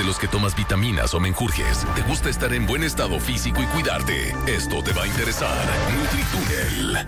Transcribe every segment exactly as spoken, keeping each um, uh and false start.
los que tomas vitaminas o menjurjes, te gusta estar en buen estado físico y cuidarte, esto te va a interesar. NutriTúnel.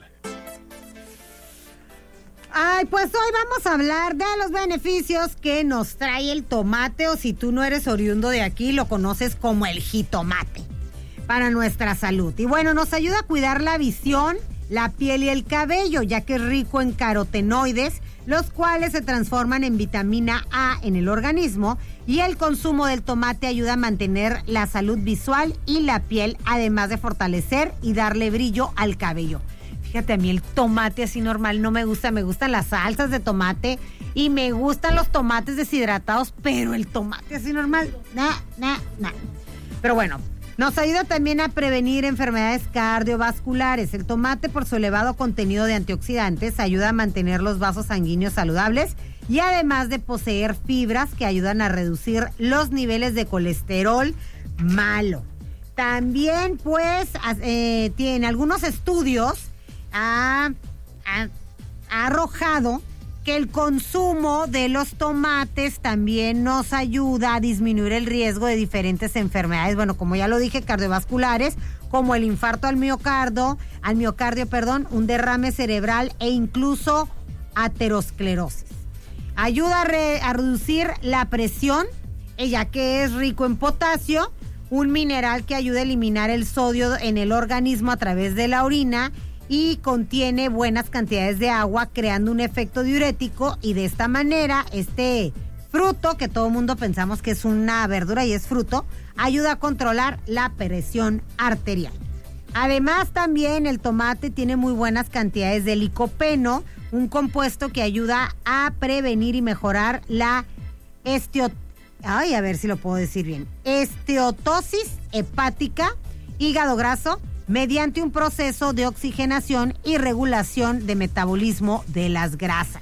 Ay, pues hoy vamos a hablar de los beneficios que nos trae el tomate, o si tú no eres oriundo de aquí, lo conoces como el jitomate, para nuestra salud. Y bueno, nos ayuda a cuidar la visión, la piel y el cabello, ya que es rico en carotenoides, los cuales se transforman en vitamina A en el organismo, y el consumo del tomate ayuda a mantener la salud visual y la piel, además de fortalecer y darle brillo al cabello. Fíjate, a mí el tomate así normal no me gusta, me gustan las salsas de tomate y me gustan los tomates deshidratados, pero el tomate así normal, nah, nah, nah. Pero bueno, nos ayuda también a prevenir enfermedades cardiovasculares. El tomate, por su elevado contenido de antioxidantes, ayuda a mantener los vasos sanguíneos saludables y además de poseer fibras que ayudan a reducir los niveles de colesterol malo. También, pues, eh, tiene algunos estudios Ha, ha, ha arrojado que el consumo de los tomates también nos ayuda a disminuir el riesgo de diferentes enfermedades, bueno, como ya lo dije, cardiovasculares, como el infarto al miocardio, al miocardio, perdón, un derrame cerebral e incluso aterosclerosis. Ayuda a, re, a reducir la presión, ya que es rico en potasio, un mineral que ayuda a eliminar el sodio en el organismo a través de la orina, y contiene buenas cantidades de agua, creando un efecto diurético, y de esta manera este fruto, que todo el mundo pensamos que es una verdura y es fruto, ayuda a controlar la presión arterial. Además, también el tomate tiene muy buenas cantidades de licopeno, un compuesto que ayuda a prevenir y mejorar la esteo... Ay, a ver si lo puedo decir bien. Esteatosis hepática, hígado graso, mediante un proceso de oxigenación y regulación de metabolismo de las grasas.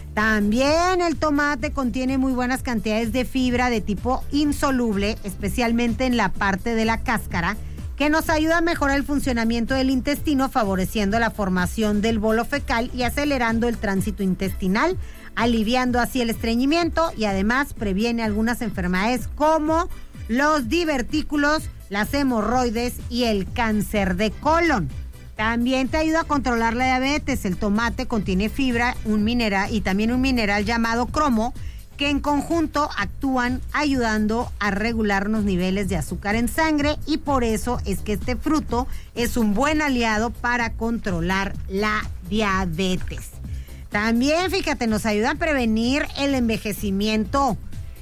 También el tomate contiene muy buenas cantidades de fibra de tipo insoluble, especialmente en la parte de la cáscara, que nos ayuda a mejorar el funcionamiento del intestino, favoreciendo la formación del bolo fecal y acelerando el tránsito intestinal, aliviando así el estreñimiento, y además previene algunas enfermedades como los divertículos, las hemorroides y el cáncer de colon. También te ayuda a controlar la diabetes. El tomate contiene fibra, un mineral y también un mineral llamado cromo, que en conjunto actúan ayudando a regular los niveles de azúcar en sangre, y por eso es que este fruto es un buen aliado para controlar la diabetes. También, fíjate, nos ayuda a prevenir el envejecimiento,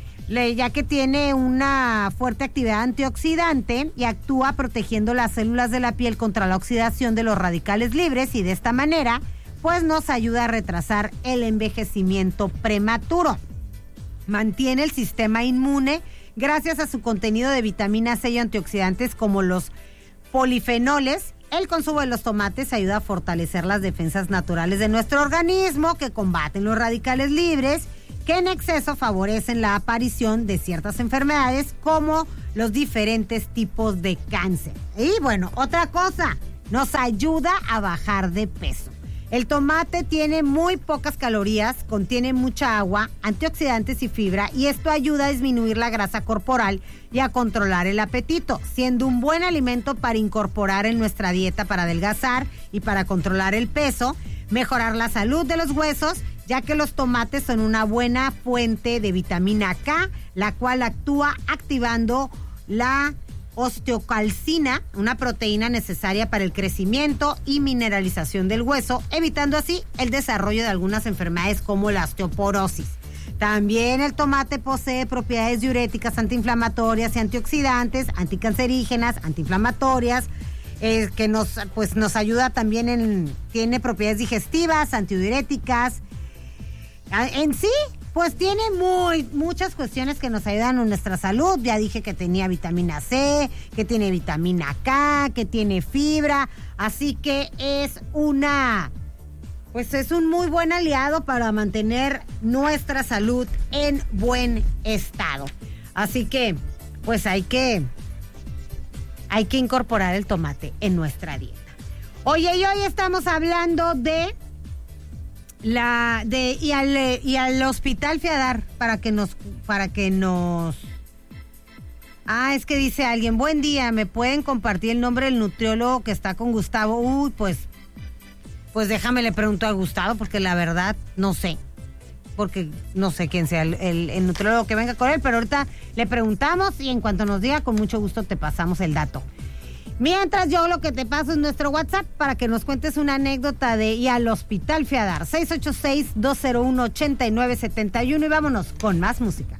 ya que tiene una fuerte actividad antioxidante y actúa protegiendo las células de la piel contra la oxidación de los radicales libres, y de esta manera pues nos ayuda a retrasar el envejecimiento prematuro. Mantiene el sistema inmune gracias a su contenido de vitamina C y antioxidantes como los polifenoles. El consumo de los tomates ayuda a fortalecer las defensas naturales de nuestro organismo, que combaten los radicales libres, que en exceso favorecen la aparición de ciertas enfermedades como los diferentes tipos de cáncer. Y bueno, otra cosa, nos ayuda a bajar de peso. El tomate tiene muy pocas calorías, contiene mucha agua, antioxidantes y fibra, y esto ayuda a disminuir la grasa corporal y a controlar el apetito, siendo un buen alimento para incorporar en nuestra dieta para adelgazar y para controlar el peso, mejorar la salud de los huesos, ya que los tomates son una buena fuente de vitamina K, la cual actúa activando la osteocalcina, una proteína necesaria para el crecimiento y mineralización del hueso, evitando así el desarrollo de algunas enfermedades como la osteoporosis. También el tomate posee propiedades diuréticas, antiinflamatorias y antioxidantes, anticancerígenas, antiinflamatorias, eh, que nos, pues, nos ayuda también en, tiene propiedades digestivas, antidiuréticas. En sí, pues tiene muy, muchas cuestiones que nos ayudan a nuestra salud. Ya dije que tenía vitamina C, que tiene vitamina K, que tiene fibra. Así que es una, pues es un muy buen aliado para mantener nuestra salud en buen estado. Así que, pues hay que, hay que incorporar el tomate en nuestra dieta. Oye, y hoy estamos hablando de la de y al y al hospital fui a dar para que nos para que nos Ah, es que dice alguien, buen día, ¿me pueden compartir el nombre del nutriólogo que está con Gustavo? Uy, pues, pues déjame le pregunto a Gustavo, porque la verdad no sé. Porque no sé quién sea el, el, el nutriólogo que venga con él, pero ahorita le preguntamos y en cuanto nos diga, con mucho gusto te pasamos el dato. Mientras yo lo que te paso es nuestro WhatsApp para que nos cuentes una anécdota de y al hospital fui a dar. seis ocho seis, dos cero uno, ocho nueve siete uno y vámonos con más música.